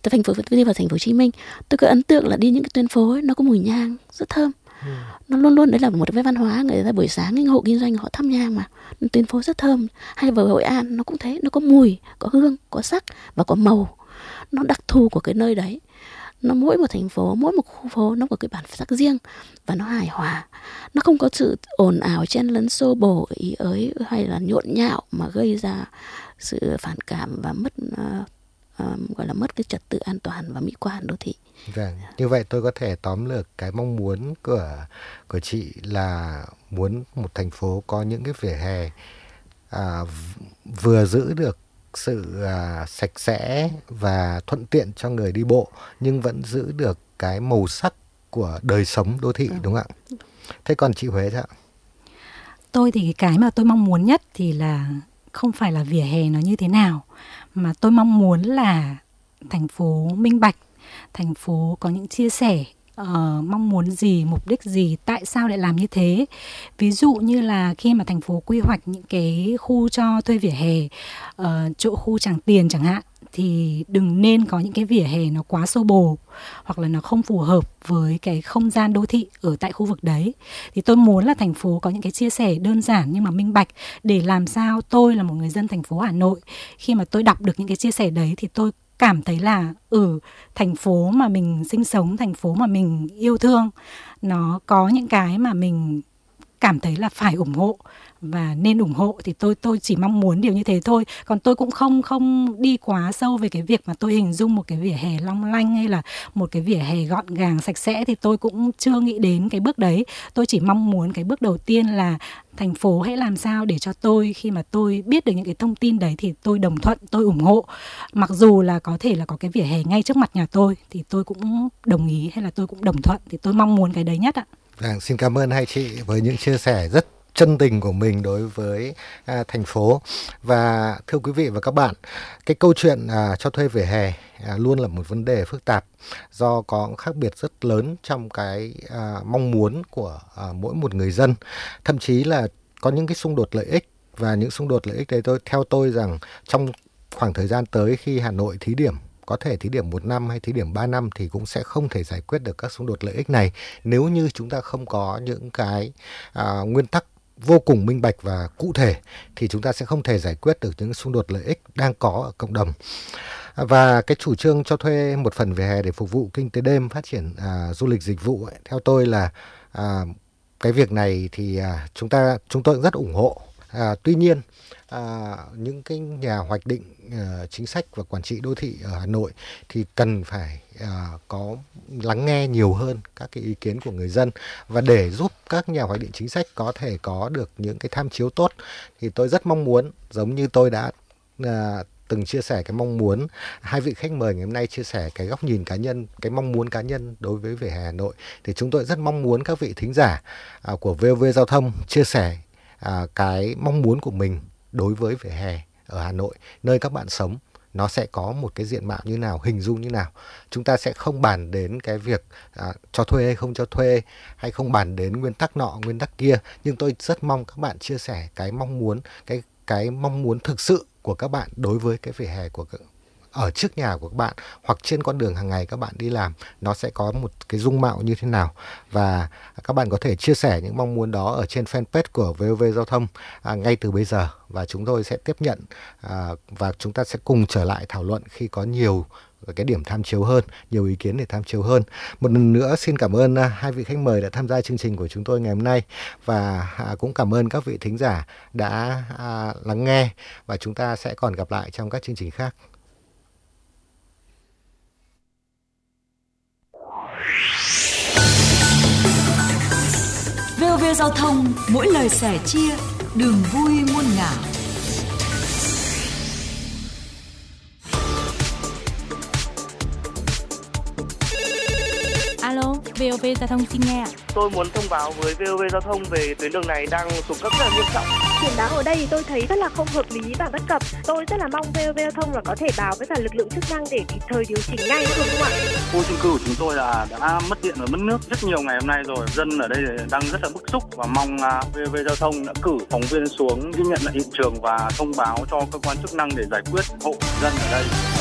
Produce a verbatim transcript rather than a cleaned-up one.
từ thành phố đi vào thành phố Hồ Chí Minh, tôi có ấn tượng là đi những cái tuyến phố ấy, nó có mùi nhang rất thơm. Ừ. Nó luôn luôn đấy là một cái văn hóa, người ta buổi sáng những hộ kinh doanh họ thắp nhang mà tuyến phố rất thơm. Hay vào Hội An nó cũng thế, nó có mùi, có hương, có sắc và có màu, nó đặc thù của cái nơi đấy. Nó mỗi một thành phố, mỗi một khu phố nó có cái bản sắc riêng và nó hài hòa. Nó không có sự ồn ào chen lấn xô bồ ý ới hay là nhộn nhạo mà gây ra sự phản cảm và mất uh, uh, gọi là mất cái trật tự an toàn và mỹ quan đô thị. Vâng, như vậy tôi có thể tóm lược cái mong muốn của của chị là muốn một thành phố có những cái vỉa hè à, vừa giữ được sự à, sạch sẽ và thuận tiện cho người đi bộ, nhưng vẫn giữ được cái màu sắc của đời sống đô thị, ừ. đúng không ạ? Thế còn chị Huế ạ? Tôi thì cái mà tôi mong muốn nhất thì là không phải là vỉa hè nó như thế nào, mà tôi mong muốn là thành phố minh bạch, thành phố có những chia sẻ, uh, mong muốn gì, mục đích gì, tại sao lại làm như thế. Ví dụ như là khi mà thành phố quy hoạch những cái khu cho thuê vỉa hè, uh, chỗ khu Tràng Tiền chẳng hạn, thì đừng nên có những cái vỉa hè nó quá xô bồ hoặc là nó không phù hợp với cái không gian đô thị ở tại khu vực đấy. Thì tôi muốn là thành phố có những cái chia sẻ đơn giản nhưng mà minh bạch, để làm sao tôi là một người dân thành phố Hà Nội, khi mà tôi đọc được những cái chia sẻ đấy thì tôi cảm thấy là ừ, thành phố mà mình sinh sống, thành phố mà mình yêu thương, nó có những cái mà mình cảm thấy là phải ủng hộ và nên ủng hộ. Thì tôi tôi chỉ mong muốn điều như thế thôi. Còn tôi cũng không không đi quá sâu về cái việc mà tôi hình dung một cái vỉa hè long lanh hay là một cái vỉa hè gọn gàng sạch sẽ, thì tôi cũng chưa nghĩ đến cái bước đấy. Tôi chỉ mong muốn cái bước đầu tiên là thành phố hãy làm sao để cho tôi, khi mà tôi biết được những cái thông tin đấy thì tôi đồng thuận, tôi ủng hộ. Mặc dù là có thể là có cái vỉa hè ngay trước mặt nhà tôi thì tôi cũng đồng ý hay là tôi cũng đồng thuận. Thì tôi mong muốn cái đấy nhất ạ. Vâng, xin cảm ơn hai chị với những chia sẻ rất chân tình của mình đối với à, thành phố. Và thưa quý vị và các bạn, cái câu chuyện à, cho thuê vỉa hè à, luôn là một vấn đề phức tạp, do có khác biệt rất lớn trong cái à, mong muốn của à, mỗi một người dân. Thậm chí là có những cái xung đột lợi ích, và những xung đột lợi ích đấy tôi theo tôi rằng trong khoảng thời gian tới khi Hà Nội thí điểm, có thể thí điểm một năm hay thí điểm ba năm thì cũng sẽ không thể giải quyết được các xung đột lợi ích này nếu như chúng ta không có những cái à, nguyên tắc vô cùng minh bạch và cụ thể, thì chúng ta sẽ không thể giải quyết được những xung đột lợi ích đang có ở cộng đồng. Và cái chủ trương cho thuê một phần vỉa hè để phục vụ kinh tế đêm, phát triển à, du lịch dịch vụ ấy, theo tôi là à, cái việc này thì à, chúng ta chúng tôi rất ủng hộ. À, tuy nhiên à, những cái nhà hoạch định uh, chính sách và quản trị đô thị ở Hà Nội thì cần phải uh, có lắng nghe nhiều hơn các cái ý kiến của người dân, và để giúp các nhà hoạch định chính sách có thể có được những cái tham chiếu tốt, thì tôi rất mong muốn, giống như tôi đã uh, từng chia sẻ cái mong muốn, hai vị khách mời ngày hôm nay chia sẻ cái góc nhìn cá nhân, cái mong muốn cá nhân đối với vỉa hè Hà Nội, thì chúng tôi rất mong muốn các vị thính giả uh, của vê o vê Giao thông chia sẻ uh, cái mong muốn của mình đối với vỉa hè ở Hà Nội, nơi các bạn sống, nó sẽ có một cái diện mạo như nào, hình dung như nào. Chúng ta sẽ không bàn đến cái việc à, cho thuê hay không cho thuê, hay không bàn đến nguyên tắc nọ, nguyên tắc kia. Nhưng tôi rất mong các bạn chia sẻ cái mong muốn, cái cái mong muốn thực sự của các bạn đối với cái vỉa hè của ở trước nhà của các bạn, hoặc trên con đường hàng ngày các bạn đi làm, nó sẽ có một cái dung mạo như thế nào. Và các bạn có thể chia sẻ những mong muốn đó ở trên fanpage của vê o vê Giao thông à, ngay từ bây giờ, và chúng tôi sẽ tiếp nhận à, và chúng ta sẽ cùng trở lại thảo luận khi có nhiều cái điểm tham chiếu hơn, nhiều ý kiến để tham chiếu hơn. Một lần nữa xin cảm ơn uh, hai vị khách mời đã tham gia chương trình của chúng tôi ngày hôm nay, và uh, cũng cảm ơn các vị thính giả đã uh, lắng nghe, và chúng ta sẽ còn gặp lại trong các chương trình khác. vê o vê Giao thông, mỗi lời sẻ chia, đường vui muôn ngả. Alo, vê o vê Giao thông xin nghe ạ. Tôi muốn thông báo với vê o vê Giao thông về tuyến đường này đang xuống cấp rất là nghiêm trọng. Điểm đáo ở đây thì tôi thấy rất là không hợp lý và bất cập. Tôi rất là mong vê o vê Giao thông là có thể báo với cả lực lượng chức năng để kịp thời điều chỉnh ngay, được không ạ? Khu chung cư của chúng tôi là đã mất điện và mất nước rất nhiều ngày hôm nay rồi. Dân ở đây đang rất là bức xúc và mong vê o vê Giao thông đã cử phóng viên xuống ghi nhận lại hiện trường và thông báo cho cơ quan chức năng để giải quyết hộ dân ở đây.